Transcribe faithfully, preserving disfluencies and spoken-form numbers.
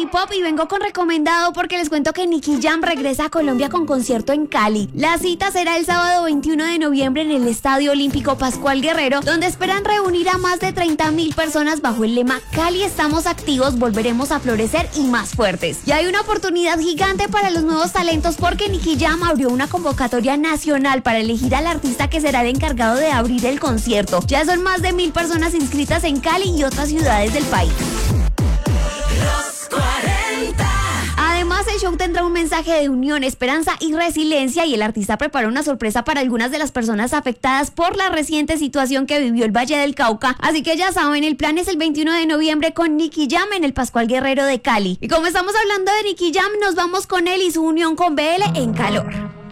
Pop y vengo con recomendado porque les cuento que Nicky Jam regresa a Colombia con concierto en Cali. La cita será el sábado veintiuno de noviembre en el Estadio Olímpico Pascual Guerrero, donde esperan reunir a más de treinta mil personas bajo el lema Cali estamos activos, volveremos a florecer y más fuertes. Y hay una oportunidad gigante para los nuevos talentos porque Nicky Jam abrió una convocatoria nacional para elegir al artista que será el encargado de abrir el concierto. Ya son más de mil personas inscritas en Cali y otras ciudades del país. Los cuarenta. Además, el show tendrá un mensaje de unión, esperanza y resiliencia, y el artista preparó una sorpresa para algunas de las personas afectadas por la reciente situación que vivió el Valle del Cauca. Así que ya saben, el plan es el veintiuno de noviembre con Nicky Jam en el Pascual Guerrero de Cali. Y como estamos hablando de Nicky Jam, nos vamos con él y su unión con B L en Calor.